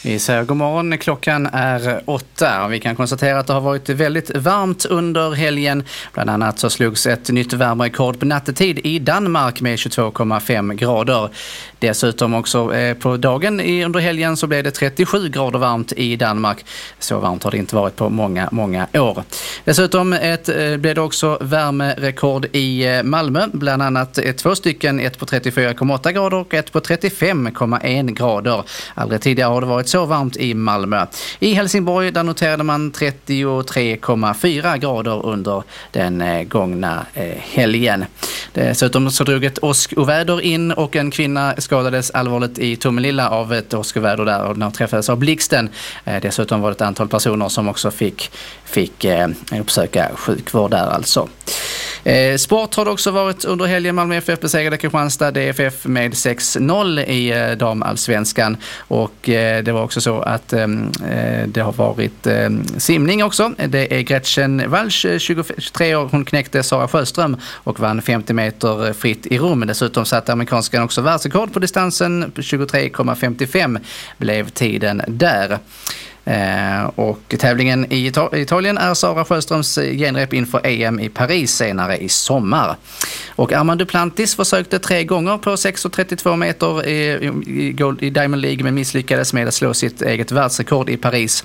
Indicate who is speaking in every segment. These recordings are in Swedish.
Speaker 1: Vi säger god morgon, klockan är 8 och vi kan konstatera att det har varit väldigt varmt under helgen. Bland annat så slogs ett nytt värmerekord på nattetid i Danmark med 22,5 grader. Dessutom också på dagen under helgen så blev det 37 grader varmt i Danmark. Så varmt har det inte varit på många år. Dessutom blev det också värmerekord i Malmö. Bland annat två stycken, ett på 34,8 grader och ett på 35,1 grader. Aldrig tidigare har det varit så varmt i Malmö. I Helsingborg där noterade man 33,4 grader under den gångna helgen. Dessutom så drog ett åskoväder in och en kvinna skadades allvarligt i Tomelilla av ett åskoväder där och när träffades av blixten. Dessutom var det ett antal personer som också fick uppsöka sjukvård där alltså. Sport har det också varit under helgen. Malmö FF besegrade Kristianstad DFF med 6-0 i damallsvenskan och det var också så att det har varit simning också. Det är Gretchen Walsch, 23 år, hon knäckte Sara Sjöström och vann 50 meter fritt i Rom. Dessutom satte amerikanskan också världsrekord på distansen, 23,55 blev tiden där. Och tävlingen i Italien är Sara Sjöströms genrep inför EM i Paris senare i sommar. Och Armand Duplantis försökte 3 gånger på 6,32 meter i Diamond League men misslyckades med att slå sitt eget världsrekord i Paris.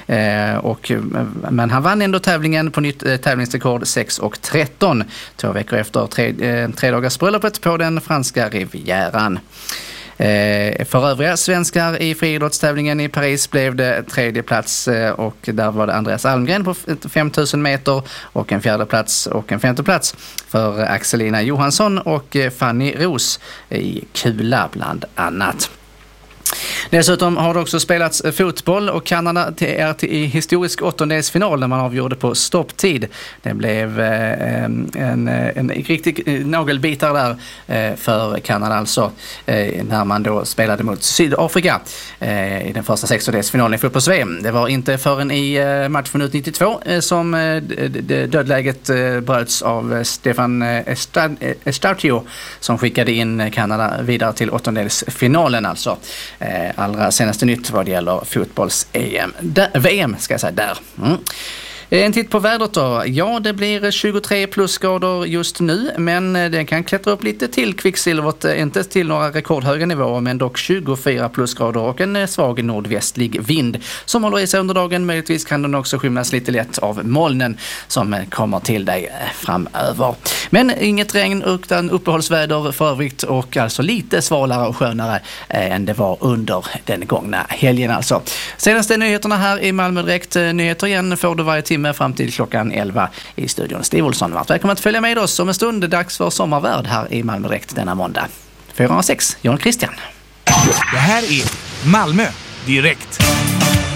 Speaker 1: Men han vann ändå tävlingen på nytt tävlingsrekord 6,13 2 veckor efter 3 dagars bröllopet på den franska rivieran. För övriga svenskar i friidrottstävlingen i Paris blev det 3:e plats och där var det Andreas Almgren på 5000 meter och en 4:e plats och en 5:e plats för Axelina Johansson och Fanny Ros i kula bland annat. Dessutom har det också spelats fotboll och Kanada är i historisk åttondelsfinal när man avgjorde på stopptid. Det blev en riktig nagelbitare där för Kanada alltså när man då spelade mot Sydafrika i den första 16-delsfinalen i fotbolls-VM. Det var inte förrän i matchminut 92 som dödläget bröts av Stefan Estartio som skickade in Kanada vidare till åttondelsfinalen alltså. Allra senaste nytt vad det gäller VM ska jag säga där. En titt på vädret då. Ja, det blir 23 plusgrader just nu, men den kan klättra upp lite till kvicksilvret, inte till några rekordhöga nivåer, men dock 24 plusgrader och en svag nordvästlig vind som håller i sig under dagen. Möjligtvis kan den också skymmas lite lätt av molnen som kommer till dig framöver. Men inget regn utan uppehållsväder för övrigt och alltså lite svalare och skönare än det var under den gångna helgen alltså. Senaste nyheterna här i Malmö Direkt. Nyheter igen får du varje timme fram till klockan 11 i studion. Stig Olsson, vart välkommen att följa med oss om en stund. Det är dags för sommarvärd här i Malmö Direkt denna måndag. 406, Jan Christian.
Speaker 2: Det här är Malmö Direkt.